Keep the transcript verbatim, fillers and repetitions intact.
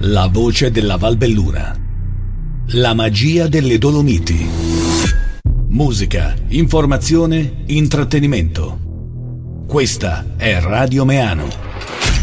La voce della Valbelluna. La magia delle Dolomiti. Musica, informazione, intrattenimento. Questa è Radio Meano.